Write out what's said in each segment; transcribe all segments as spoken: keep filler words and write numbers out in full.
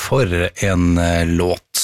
for en uh, låt.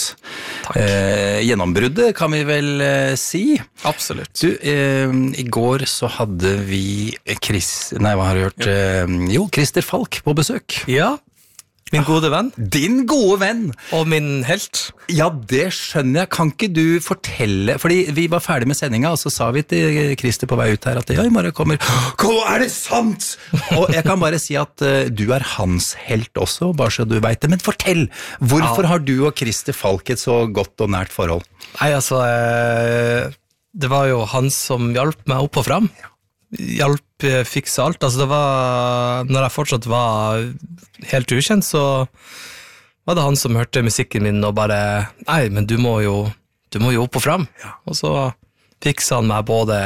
Uh, gjennombruddet kan vi vel uh, si. Absolutt. Du, uh, i går så hadde vi Chris, nei, hva har du hørt? Uh, jo, Christer Falk på besøk. Ja, min gode venn. Din gode venn! Og min helt. Ja, det skjønner jeg. Kan ikke du fortelle, fordi vi var ferdig med sendinga, og så sa vi til Christer på vei ut her at ja, i morgen kommer, hva er det sant? Og jeg kan bare si at uh, du er hans helt også, bare så du vet det. Men fortell, hvorfor ja. Har du og Christer Falk et så godt og nært forhold? Nei, altså, eh, det var jo han som hjalp meg opp og fram. Hjalp, fikse alt. Altså det var, når jeg fortsatt var helt ukjent, så var det han som hørte musikken min og bare, nei, men du må jo, du må jo opp og fram. Ja. Og så fikset han meg både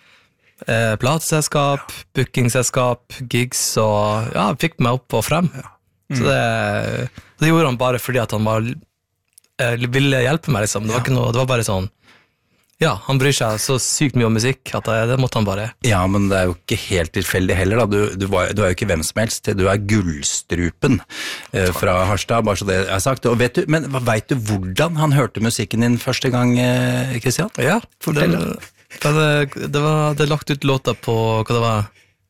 eh, plateselskap, bookingselskap, gigs, og ja, fikk meg opp og frem. Ja. Mm. Så det, det gjorde han bare fordi at han var, eh, ville hjelpe meg, liksom. Det var, ikke noe, det var bare sånn, ja, han bryr seg så sykt mye om musikk at det, det måtte han bare. Ja, men det er jo ikke helt tilfeldig heller da. Du, du, var, du er jo ikke hvem som helst. Du er Gullstrupen eh, fra Harstad, bare så det er sagt. Og vet du, men vet du hvordan han hørte musikken din første gang, eh, Christian? Ja, fortell. Det, det, det var det lagt ut låta på, hva det var?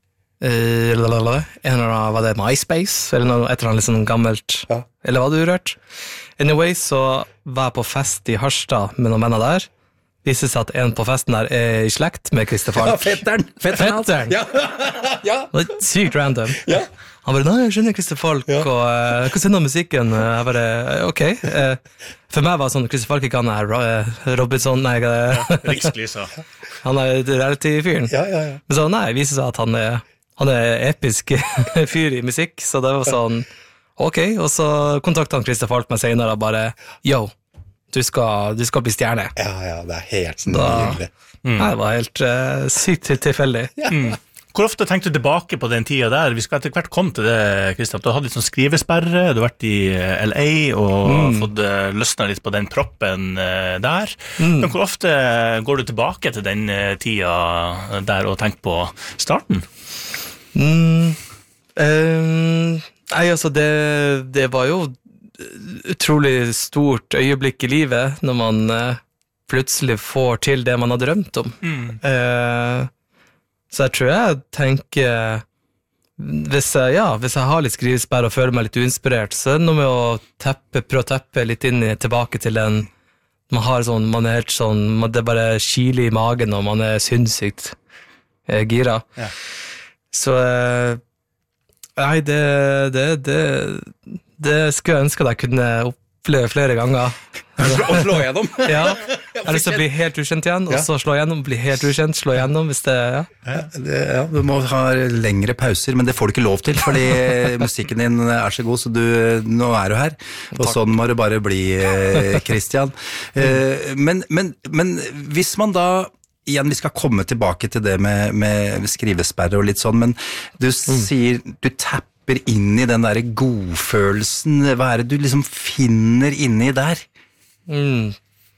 Eh, lalala, en eller annen, var det MySpace? Eller noe, et eller annet litt sånn gammelt? Ja. Eller hva du rørt? Anyway, så var jeg på fest i Harstad med noen venner der. Viser seg at en på festen der er i slekt med Christer Falk. Ja, fetteren! Fetteren! fetteren. Ja. Ja. Det er sykt random. Ja. Han bare, nei, jeg skjønner Christer Falk, ja. Og uh, jeg kan sende om musikken. Jeg bare, ok. Uh, for meg var sånn, Christer Falk ikke han er uh, Robinson, nei, uh, ja, Rikslysa. Han er reality-fyren. Ja, ja, ja. Men så, nei, viser seg at han er, han er episk fyr i musikk, så det var sånn, ok. Og så kontaktet han Christer Falk meg senere og bare, yo, Du skal, du skal bli stjerne. Ja, ja, det er helt nydelig. Mm. Det var helt uh, sykt tilfeldig. Ja. Mm. Hvor ofte tenkte du tilbake på den tida der? Vi skal etter hvert komme til det, Kristian. Du har hatt litt sånn skrivesperre, du har vært i L A og mm. fått uh, løsnet litt på den proppen uh, der. Mm. Men hvor ofte går du tilbake til den uh, tida der og tenker på starten? Mm. Um, nei, altså, det, det var jo utrolig stort øyeblikk i livet når man uh, plutselig får til det man har drømt om. Mm. Uh, så jeg tror jeg tenker hvis jeg, ja, hvis jeg har litt skrivesperre og føler meg litt uinspirert, så er det noe med å teppe, prøve å teppe litt inn i, tilbake til en man har sånn, man er helt sånn, man, det er bare kilig i magen og man er sinnssykt uh, gira. Ja. Så uh, nei, det det, det Det skulle jeg ønske at jeg kunne oppleve flere ganger. Og slå igjennom? Ja, jeg har lyst til å bli helt ukjent igjen, og så slå igjennom, bli helt ukjent, slå igjennom, hvis det, ja. Ja, det, ja, du må ha lengre pauser, men det får du ikke lov til, fordi musikken din er så god, så du, nå er du her, og sånn må du bare bli, Christian. Men, men, men hvis man da, igjen, vi skal komme tilbake til det med, med skrivesperre og litt sånn, men du sier, du tapper inn i den der godfølelsen, hva er det du liksom finner inni der? Mm.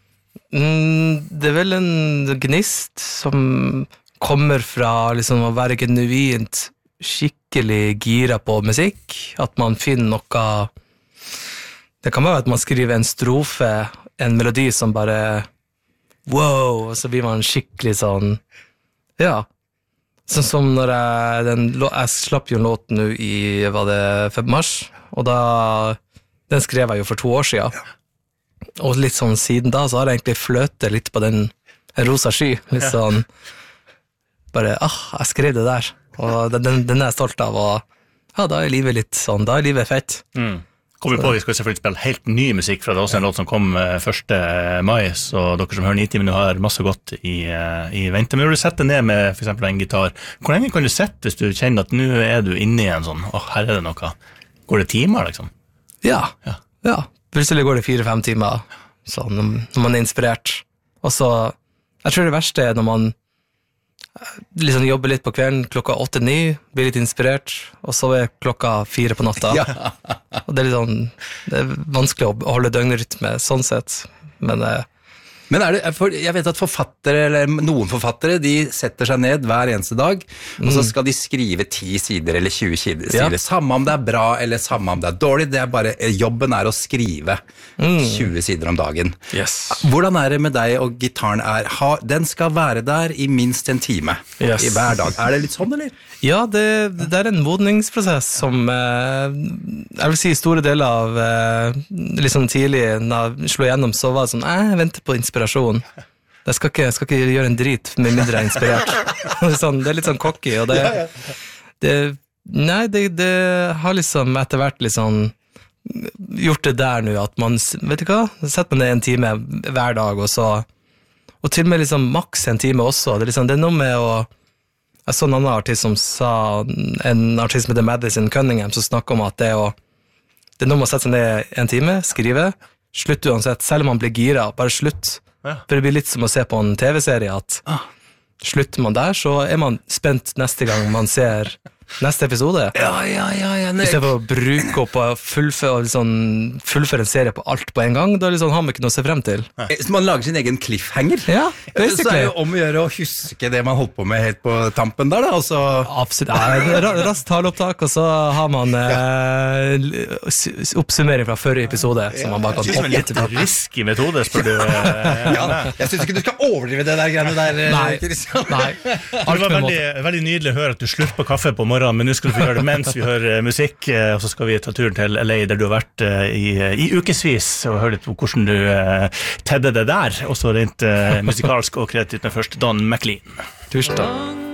Mm, det er vel en gnist som kommer fra liksom å være genuint skikkelig gira på musikk, at man finner noe, det kan være at man skriver en strofe, en melodi som bare wow, og så blir man skikkelig sånn, ja. Sånn som når jeg, den, jeg slapp jo en låt nå i, var det femte mars, og da, den skrev jeg jo for to år siden. Ja. Og litt sånn siden da, så har jeg egentlig fløtet litt på den rosa sky, litt sånn, bare, ah, jeg skrev det der, og den, den er jeg stolt av, og ja, da er livet litt sånn, da er livet fett. Mm. Kommer på, vi skal selvfølgelig spille helt ny musikk fra det, også en låt som kom første mai, så dere som hører Nitimen nå har masse godt i, i vente. Men når du setter ned med for eksempel en gitar, hvor lenge kan du sette hvis du kjenner at nå er du inne i en sånn, åh, her er det noe, går det timer liksom? Ja, ja, ja. Plutselig går det fire-fem timer, sånn, når man er inspirert. Og så, jeg tror det verste er når man liksom jobber litt på kvelden, klokka åtte-ni, blir litt inspirert, og så er klokka fire på natta. Ja. Og det er litt sånn, det er vanskelig å holde døgnrytme, sånn sett. Men eh, Men er det, for jeg vet at forfattere, eller noen forfattere, de setter seg ned hver eneste dag, mm. og så skal de skrive ti sider eller tjue sider. Ja. Samme om det er bra, eller samme om det er dårlig, det er bare, jobben er å skrive mm. tjue sider om dagen. Yes. Hvordan er det med deg og gitaren er? Ha, den skal være der i minst en time yes. i hver dag. Er det litt sånn, eller? Ja, det, det er en modningsprosess som, eh, jeg vil si store deler av, eh, liksom tidlig, når jeg slo igjennom, så var det sånn, jeg venter på inspirasjon. Jeg skal ikke, jeg skal ikke gjøre en drit med mindre inspirert. sånn, det er litt sånn cocky, og det, det nei, det, det har liksom etter hvert liksom gjort det der nå, at man, vet du hva, setter man ned en time hver dag, og så, og til og med liksom maks en time også, det er liksom, det er noe med å, jeg så en annen artist som sa, en artist som heter Madison Cunningham, som snakker om at det er å, det er noe med å sette seg ned en time, skrive, slutt uansett, selv om man blir gira, bare slutt. Ja. For det blir litt som å se på en tv-serie, at ah. slutter man der, så er man spent neste gang man ser neste episode. Ja, ja, ja, ja. I stedet for å bruke opp og fullføre, liksom, fullføre en serie på alt på en gang, da liksom har man ikke noe å se frem til. Ja. Så man lager sin egen cliffhanger. Ja, basically. Så er det jo om å gjøre å huske det man holdt på med helt på tampen der, da. Altså. Absolutt. Ja, raskt taleopptak, og så har man eh, oppsummering fra forrige episode, som man bare kan hoppe litt. Det er en litt risky metode, spør du. ja, jeg synes ikke du skal overdrive det der greiene der, Nei. Christian. Nei. Det var veldig, veldig nydelig å høre at du slurper kaffe på morgenen, men nå skal du få gjøre det mens vi hører musikk, og så skal vi ta turen til L A, der du har vært i, i ukesvis, og høre litt om hvordan du uh, tedde det der, også rent uh, musikalsk og kreativt med først Don McLean. Tusen takk.